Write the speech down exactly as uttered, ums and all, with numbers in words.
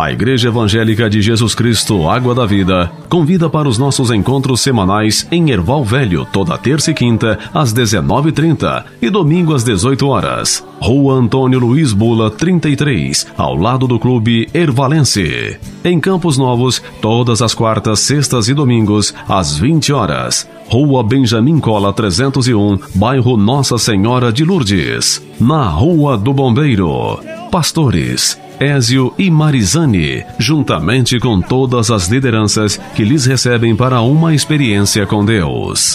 A Igreja Evangélica de Jesus Cristo Água da Vida convida para os nossos encontros semanais em Erval Velho, toda terça e quinta, às dezenove e trinta e domingo às dezoito horas. Rua Antônio Luiz Bula, trinta e três, ao lado do Clube Ervalense. Em Campos Novos, todas as quartas, sextas e domingos, às vinte horas. Rua Benjamin Cola trezentos e um, bairro Nossa Senhora de Lourdes. Na Rua do Bombeiro. Pastores Ézio e Marizane, juntamente com todas as lideranças que lhes recebem para uma experiência com Deus.